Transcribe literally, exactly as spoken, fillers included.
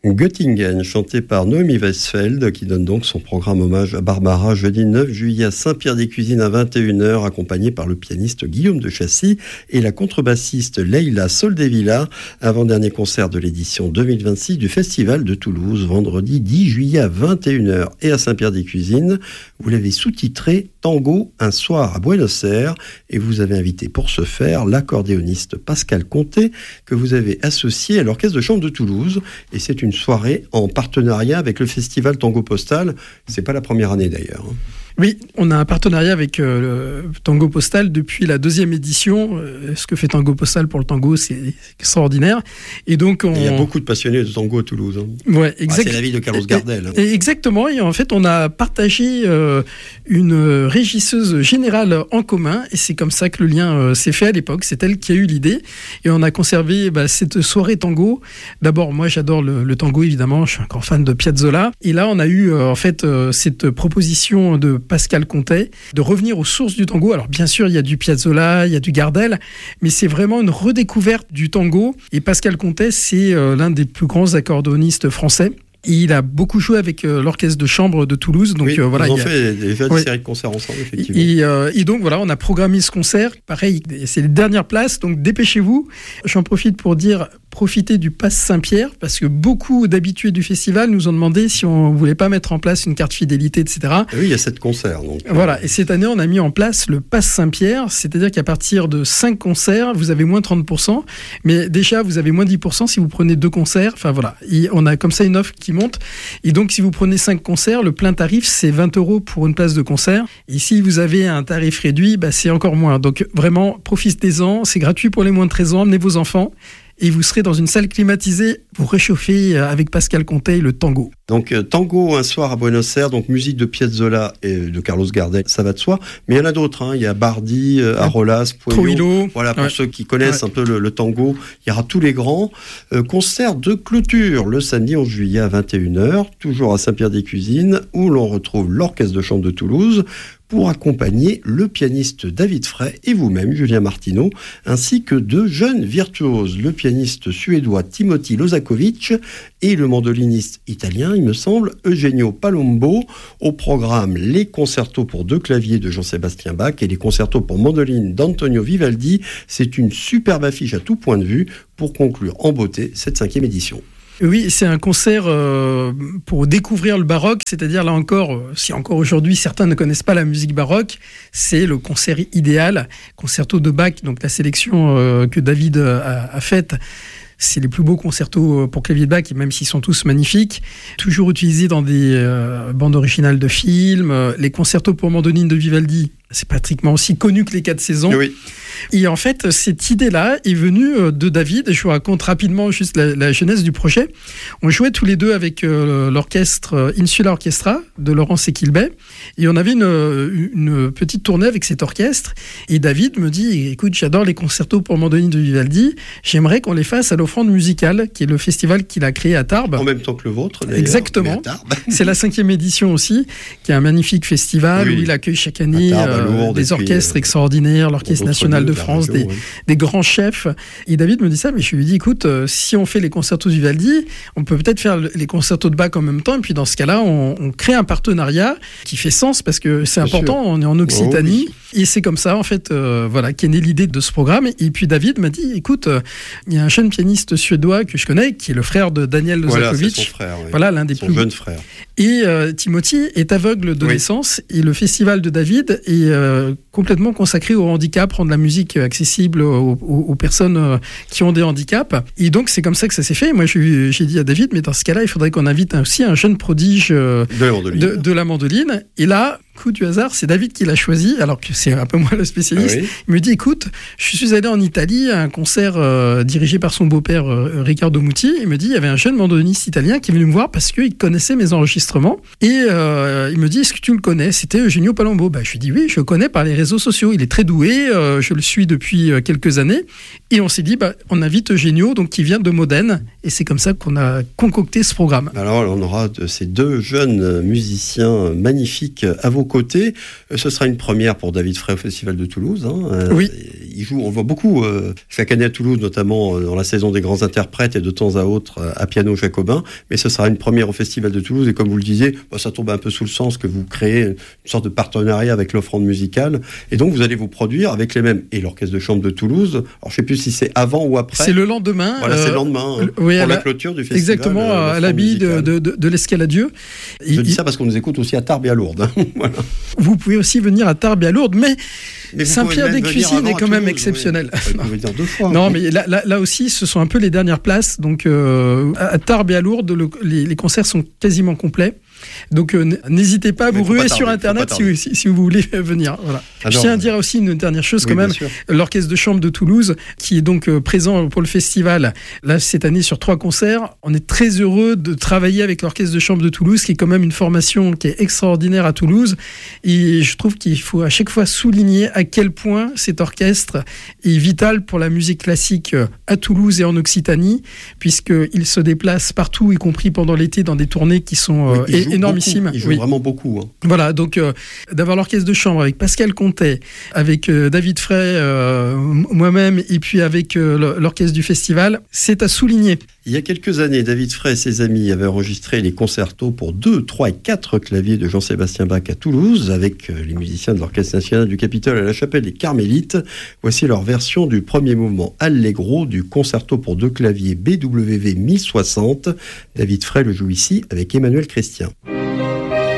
Göttingen, chanté par Noémie Westfeld, qui donne donc son programme hommage à Barbara, jeudi neuf juillet à Saint-Pierre-des-Cuisines à vingt et une heures, accompagné par le pianiste Guillaume de Chassis et la contrebassiste Leila Soldevilla, avant-dernier concert de l'édition deux mille vingt-six du Festival de Toulouse, vendredi dix juillet à vingt et une heures et à Saint-Pierre-des-Cuisines. Vous l'avez sous-titré Tango, un soir à Buenos Aires, et vous avez invité pour ce faire l'accordéoniste Pascal Conté, que vous avez associé à l'Orchestre de Chambre de Toulouse, et c'est une soirée en partenariat avec le festival Tango Postal. C'est pas la première année d'ailleurs. Oui, on a un partenariat avec euh, le Tango Postal depuis la deuxième édition. Euh, ce que fait Tango Postal pour le tango, c'est extraordinaire. Et donc, on... Et il y a beaucoup de passionnés de tango à Toulouse. Hein. Ouais, exact... ah, c'est la ville de Carlos Gardel. Hein. Et exactement. Et en fait, on a partagé euh, une régisseuse générale en commun. Et c'est comme ça que le lien euh, s'est fait à l'époque. C'est elle qui a eu l'idée. Et on a conservé bah, cette soirée tango. D'abord, moi, j'adore le, le tango, évidemment. Je suis un grand fan de Piazzolla. Et là, on a eu euh, en fait euh, cette proposition de Pascal Conté, de revenir aux sources du tango. Alors bien sûr, il y a du Piazzolla, il y a du Gardel, mais c'est vraiment une redécouverte du tango. Et Pascal Conté, c'est euh, l'un des plus grands accordéonistes français. Il a beaucoup joué avec euh, l'orchestre de chambre de Toulouse. Donc, oui, euh, voilà, ils ont il y a... fait déjà des ouais. séries de concerts ensemble, effectivement. Et, euh, et donc, voilà, on a programmé ce concert. Pareil, c'est les dernières places, donc dépêchez-vous. J'en profite pour dire, profitez du Pass Saint-Pierre, parce que beaucoup d'habitués du festival nous ont demandé si on ne voulait pas mettre en place une carte fidélité, et cetera. Oui, il y a sept concerts. Donc, voilà, euh... et cette année, on a mis en place le Pass Saint-Pierre, c'est-à-dire qu'à partir de cinq concerts, vous avez moins trente pour cent, mais déjà, vous avez moins dix pour cent si vous prenez deux concerts. Enfin, voilà, et on a comme ça une offre qui monte. Et donc, si vous prenez cinq concerts, le plein tarif, c'est vingt euros pour une place de concert. Et si vous avez un tarif réduit, bah, c'est encore moins. Donc, vraiment, profitez-en. C'est gratuit pour les moins de treize ans. Emmenez vos enfants. Et vous serez dans une salle climatisée pour réchauffer avec Pascal Conté le tango. Donc euh, tango un soir à Buenos Aires, donc musique de Piazzolla et de Carlos Gardel, ça va de soi. Mais il y en a d'autres, hein. Il y a Bardi, euh, Arolas, Puello. Voilà, pour ouais. ceux qui connaissent ouais. un peu le, le tango, il y aura tous les grands. Euh, concert de clôture le samedi onze juillet à vingt et une heures, toujours à Saint-Pierre-des-Cuisines, où l'on retrouve l'Orchestre de Chambre de Toulouse, pour accompagner le pianiste David Frey et vous-même, Julien Martineau, ainsi que deux jeunes virtuoses, le pianiste suédois Timothy Lozakovic et le mandoliniste italien, il me semble, Eugenio Palombo. Au programme, les concertos pour deux claviers de Jean-Sébastien Bach et les concertos pour mandoline d'Antonio Vivaldi. C'est une superbe affiche à tout point de vue pour conclure en beauté cette cinquième édition. Oui, c'est un concert euh, pour découvrir le baroque, c'est-à-dire là encore, euh, si encore aujourd'hui certains ne connaissent pas la musique baroque, c'est le concert idéal, concerto de Bach, donc la sélection euh, que David a, a faite. C'est les plus beaux concertos pour clavier de Bach, même s'ils sont tous magnifiques. Toujours utilisés dans des euh, bandes originales de films. Les concertos pour mandoline de Vivaldi, c'est pratiquement aussi connu que les quatre saisons. Oui. Et en fait, cette idée-là est venue de David. Je vous raconte rapidement juste la, la genèse du projet. On jouait tous les deux avec euh, l'orchestre Insula Orchestra de Laurent Sequilbet. Et on avait une, une petite tournée avec cet orchestre. Et David me dit, écoute, j'adore les concertos pour mandoline de Vivaldi. J'aimerais qu'on les fasse à l'Offrande musicale, qui est le festival qu'il a créé à Tarbes. En même temps que le vôtre, d'ailleurs. Exactement. C'est la cinquième édition aussi, qui est un magnifique festival oui. où il accueille chaque année Tarbes, euh, Lourdes, des orchestres puis, extraordinaires, l'Orchestre national de France, région, des, oui. des grands chefs. Et David me dit ça, mais je lui dis, écoute, euh, si on fait les concertos de Vivaldi, on peut peut-être faire les concertos de Bach en même temps, et puis dans ce cas-là, on, on crée un partenariat qui fait sens, parce que c'est Bien important, sûr. On est en Occitanie, oh, oui. et c'est comme ça, en fait, euh, voilà, qu'est née l'idée de ce programme. Et puis David m'a dit, écoute, euh, il y a un jeune pianiste suédois que je connais, qui est le frère de Daniel Lozakovic. Voilà, c'est son frère, oui. Voilà, l'un des son plus jeune frère. Et euh, Timothy est aveugle de oui. naissance, et le festival de David est euh, complètement consacré au handicap, rendre la musique accessible aux, aux, aux personnes euh, qui ont des handicaps. Et donc c'est comme ça que ça s'est fait. Moi j'ai, j'ai dit à David, mais dans ce cas-là, il faudrait qu'on invite aussi un jeune prodige euh, de, la mandoline. De, de la mandoline. Et là, coup du hasard, c'est David qui l'a choisi, alors que c'est un peu moi le spécialiste. Ah oui. Il me dit, écoute, je suis allé en Italie à un concert euh, dirigé par son beau-père euh, Riccardo Muti. Il me dit, il y avait un jeune mandoliniste italien qui est venu me voir parce qu'il connaissait mes enregistrements. Et euh, il me dit, est-ce que tu le connais ? C'était Eugenio Palombo. Bah, je lui dis, oui, je le connais par les réseaux réseaux sociaux. Il est très doué, euh, je le suis depuis quelques années. Et on s'est dit, bah, on invite Eugenio, donc, qui vient de Modène. Et c'est comme ça qu'on a concocté ce programme. Alors, on aura de ces deux jeunes musiciens magnifiques à vos côtés. Ce sera une première pour David Frey au Festival de Toulouse. Hein. Oui. Il joue, on voit beaucoup euh, chaque année à Toulouse, notamment dans la saison des grands interprètes et de temps à autre à piano jacobin. Mais ce sera une première au Festival de Toulouse. Et comme vous le disiez, bah, ça tombe un peu sous le sens que vous créez une sorte de partenariat avec l'offrande musicale. Et donc, vous allez vous produire avec les mêmes. Et l'Orchestre de chambre de Toulouse, alors je ne sais plus si c'est avant ou après. C'est le lendemain. Voilà, euh, c'est le lendemain. Hein, oui, pour la, la clôture du festival. Exactement, euh, à l'habit de, de, de, de l'Escaladieu. Je il, dis ça parce qu'on nous écoute aussi à Tarbes et à Lourdes. Hein, voilà. Vous pouvez aussi venir à Tarbes et à Lourdes, mais, mais Saint-Pierre-des-Cuisines est quand même Toulouse, exceptionnel. Oui. Vous pouvez dire deux fois. Non, mais là, là, là aussi, ce sont un peu les dernières places. Donc, euh, à Tarbes et à Lourdes, le, les, les concerts sont quasiment complets. Donc euh, n'hésitez pas à vous ruer sur Internet si, si, si vous voulez venir. Voilà. Alors, je tiens à dire aussi une dernière chose oui, quand même. L'Orchestre de chambre de Toulouse, qui est donc euh, présent pour le festival, là cette année sur trois concerts. On est très heureux de travailler avec l'Orchestre de chambre de Toulouse, qui est quand même une formation qui est extraordinaire à Toulouse. Et je trouve qu'il faut à chaque fois souligner à quel point cet orchestre est vital pour la musique classique à Toulouse et en Occitanie, puisqu'il se déplace partout, y compris pendant l'été, dans des tournées qui sont euh, oui, énormissime. Beaucoup, il joue oui. vraiment beaucoup. Hein. Voilà, donc euh, d'avoir l'orchestre de chambre avec Pascal Contet, avec euh, David Frey, euh, moi-même, et puis avec euh, l'orchestre du festival, c'est à souligner. Il y a quelques années, David Frey et ses amis avaient enregistré les concertos pour deux, trois et quatre claviers de Jean-Sébastien Bach à Toulouse, avec les musiciens de l'Orchestre national du Capitole à la chapelle des Carmélites. Voici leur version du premier mouvement Allegro du concerto pour deux claviers B W V mille soixante. David Frey le joue ici avec Emmanuel Christian.